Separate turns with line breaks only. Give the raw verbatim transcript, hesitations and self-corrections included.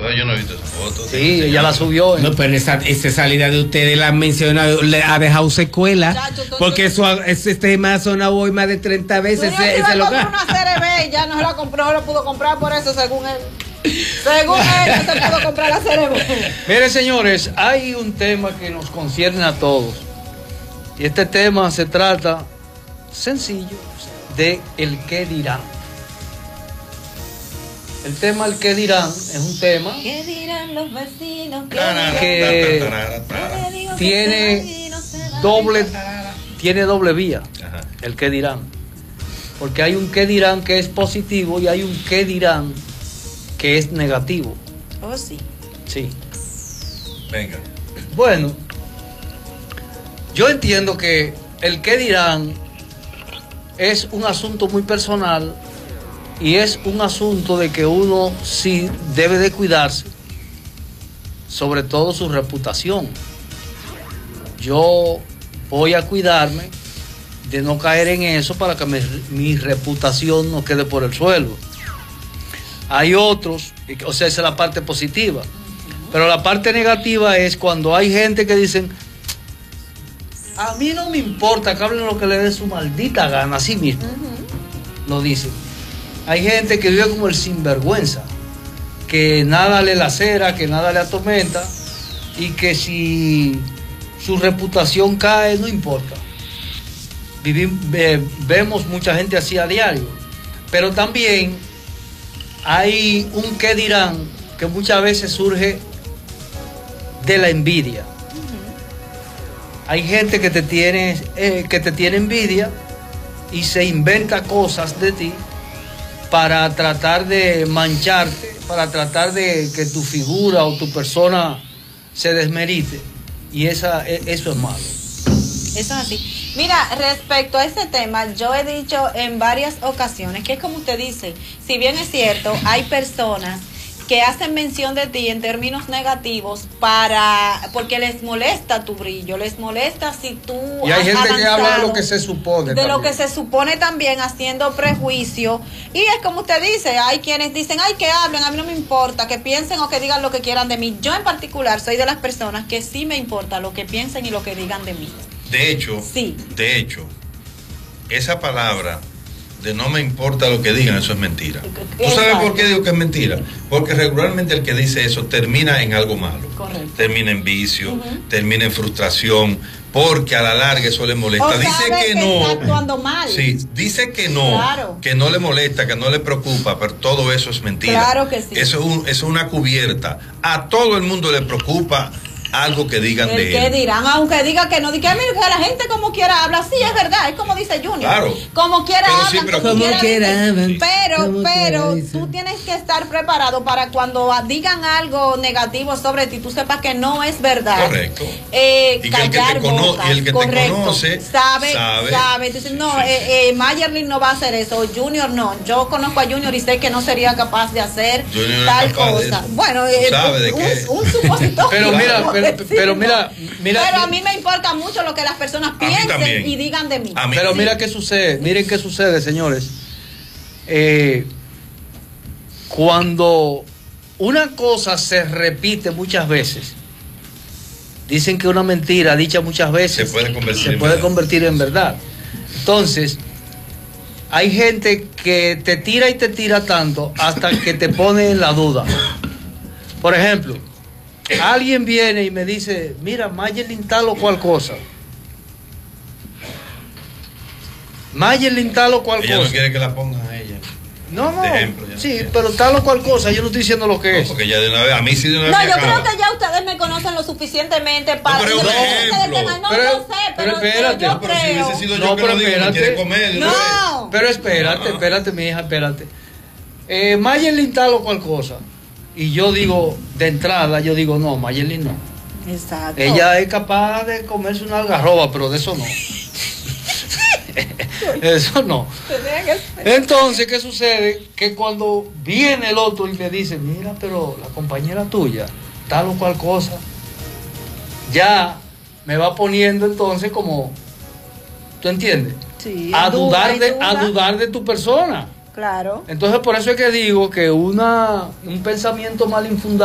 No, yo no he visto esa foto.
Sí, ella la subió. ¿eh?
No, pero esa, esa salida de ustedes la han mencionado, le ha dejado secuela.
Chacho, entonces,
porque eso, ese tema ha sonado hoy más de treinta veces.
Junior
Ese,
iba
ese
a comprar
local.
una C R B y ya no se la compró, no la pudo comprar por eso, según él. Según él, no se pudo comprar la C R B.
Miren, señores, hay un tema que nos concierne a todos. Y este tema se trata, sencillo, de el qué dirán. El tema el qué dirán es un tema
¿Qué dirán los vecinos? ¿Qué
que
dirán?
tiene doble, tiene doble vía.
Ajá.
El qué dirán. Porque hay un qué dirán que es positivo y hay un qué dirán que es negativo.
Oh, sí.
Sí.
Venga.
Bueno, yo entiendo que el qué dirán es un asunto muy personal y es un asunto de que uno sí debe de cuidarse, sobre todo su reputación. Yo voy a cuidarme de no caer en eso para que mi, mi reputación no quede por el suelo. Hay otros, o sea, esa es la parte positiva, pero la parte negativa es cuando hay gente que dicen, a mí no me importa que hablen lo que le dé su maldita gana, así mismo, uh-huh. Lo dicen. Hay gente que vive como el sinvergüenza, que nada le lacera, que nada le atormenta y que si su reputación cae, no importa. Vivim, eh, vemos mucha gente así a diario, pero también hay un qué dirán que muchas veces surge de la envidia. Uh-huh. Hay gente que te tiene, eh, que te tiene envidia y se inventa cosas de ti para tratar de mancharte, para tratar de que tu figura o tu persona se desmerite. Y esa, eso es malo.
Eso es así. Mira, respecto a este tema, yo he dicho en varias ocasiones que es como usted dice, si bien es cierto, hay personas que hacen mención de ti en términos negativos para porque les molesta tu brillo, les molesta si tú
y hay
has
gente que habla de lo
avanzado,
que se supone
de
también.
lo que se supone también, haciendo prejuicio. Y es como usted dice, hay quienes dicen, ay, que hablen, a mí no me importa, que piensen o que digan lo que quieran de mí. Yo en particular soy de las personas que sí me importa lo que piensen y lo que digan de mí.
De hecho,
sí.
de hecho, esa palabra de no me importa lo que digan, eso es mentira. ¿Tú sabes por qué digo que es mentira? Porque regularmente el que dice eso termina en algo malo.
Correcto.
Termina en vicio, uh-huh. termina en frustración, porque a la larga eso le molesta.
O
dice que,
que
no.
Está actuando mal.
Sí, dice que no,
claro.
que no le molesta, que no le preocupa, pero todo eso es mentira.
Claro que sí.
Eso es, un, eso es una cubierta. A todo el mundo le preocupa algo que digan
el
de
que
él.
dirán, aunque diga que no, diga que la gente como quiera habla, sí, es verdad, es como dice Junior.
Claro.
Como quiera
pero
hablan,
sí, pero
como,
como
quiera,
quiera,
dicen. Pero,
como
pero
quiera,
tú tienes que estar preparado para cuando digan algo negativo sobre ti, tú sepas que no es verdad.
Correcto.
Eh,
y, que
callar
el que te cono-
bocas,
y el que
correcto.
te conoce
sabe,
sabe.
sabe. Entonces,
Sí,
no,
sí.
eh, eh, Mayerlin no va a hacer eso, Junior no. Yo conozco a Junior y sé que no sería capaz de hacer
Junior
tal
es capaz
cosa.
de,
bueno, eh,
sabe de
un,
qué.
un, un supositorio.
Pero mira, pero, pero mira, mira.
Pero a mí me importa mucho lo que las personas piensen y digan de mí.
A mí
Pero
también.
mira qué sucede, miren qué sucede, señores. Eh, cuando una cosa se repite muchas veces, dicen que una mentira dicha muchas veces
se puede convertir,
se
en,
puede
verdad.
convertir en verdad. Entonces, hay gente que te tira y te tira tanto hasta que te pone en la duda. Por ejemplo, alguien viene y me dice, mira, Mayerlin tal o cual cosa. Mayerlin tal o cual
ella
cosa.
no quiere que la pongan a ella.
No, no.
De ejemplo, ya
sí,
no
pero tal o cual cosa, yo no estoy diciendo lo que
no,
es.
porque ya de una vez, a mí sí de una vez
No,
me
yo
acaba.
creo que ya ustedes me conocen lo suficientemente para...
No, pero
yo
un
no sé
ejemplo.
del tema, no,
Pero-
no sé,
pero
pero,
espérate,
pero yo
Pero si
creo...
hubiese sido yo
No,
que
pero
lo digo, me
espérate.
quiere comer de una vez.
No.
Pero espérate, espérate, mi hija, espérate. Eh, Mayerlin tal o cual cosa. Y yo digo, de entrada, yo digo, no, Mayerlin no.
Exacto.
Ella es capaz de comerse una algarroba, pero de eso no. Eso no. Entonces, ¿qué sucede? Que cuando viene el otro y me dice, mira, pero la compañera tuya, tal o cual cosa, ya me va poniendo entonces como, ¿tú entiendes?
Sí,
a
duda,
dudar
hay
de,
duda.
a dudar de tu persona.
Claro.
Entonces, por eso es que digo que una, un pensamiento mal infundado